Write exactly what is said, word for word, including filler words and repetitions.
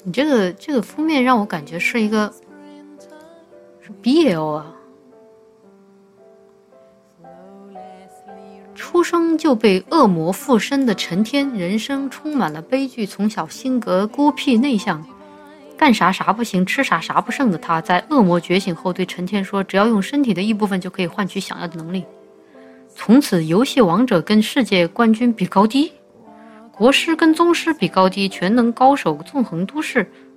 你这个这个封面让我感觉是一个是 B L 啊。出生就被恶魔附身的陈天，人生充满了悲剧，从小性格孤僻内向，干啥啥不行，吃啥啥不剩的他，在恶魔觉醒后对陈天说，只要用身体的一部分就可以换取想要的能力。从此游戏王者跟世界冠军比高低，国师跟宗师比高低，全能高手纵横都市，